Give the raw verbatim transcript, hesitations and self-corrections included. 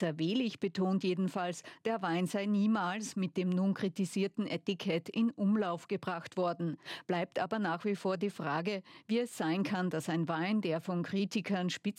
Der Welig betont jedenfalls, der Wein sei niemals mit dem nun kritisierten Etikett in Umlauf gebracht worden. Bleibt aber nach wie vor die Frage, wie es sein kann, dass ein Wein, der von Kritikern spitz